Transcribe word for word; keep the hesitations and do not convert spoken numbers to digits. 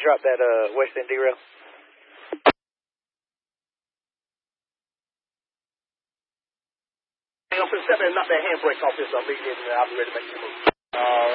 drop that uh, west end derail? I'm going to step in and knock that handbrake off this. I'm leaving it and I'll be ready to make the move. Uh,